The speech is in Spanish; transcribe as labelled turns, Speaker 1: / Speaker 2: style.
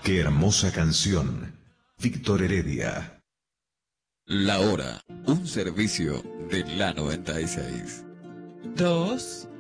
Speaker 1: Qué hermosa canción. Víctor Heredia.
Speaker 2: La Hora, un servicio de la 96.
Speaker 3: 2